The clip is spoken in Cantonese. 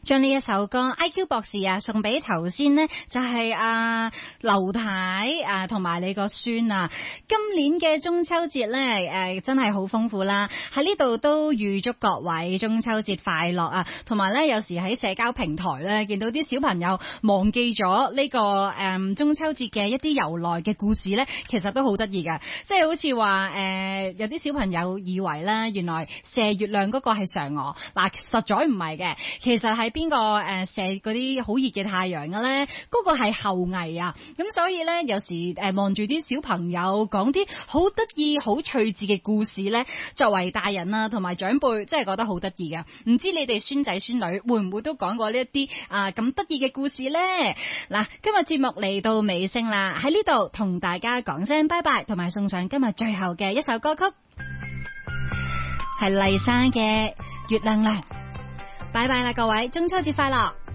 將呢一首歌 IQ 博士啊送俾頭先呢就係劉太同埋你個孫啊。今年嘅中秋節咧真係好豐富啦，喺呢度都預祝各位中秋節快樂啊！同埋咧有時喺社交平台咧見到啲小朋友忘記咗呢個中秋節嘅一啲由來嘅故事咧，其實都好得意嘅，即係好似話有啲小朋友以為咧原來射月亮嗰個係嫦娥，嗱實在唔係嘅，其實係邊個射嗰啲好熱嘅太陽嘅咧？嗰個係后羿啊！咁所以咧有時望住啲小朋友講啲好得意好趣致嘅故事咧，作為大人啊同埋長輩真係覺得好得意嘅。唔知你哋孫仔孫女會唔會都講過呢一啲咁得意嘅故事咧？嗱，今日節目嚟到尾聲啦，喺呢度同大家講聲拜拜，同埋送上今日最後嘅一首歌曲，係麗珊嘅《月亮亮》。拜拜啦，各位，中秋節快樂！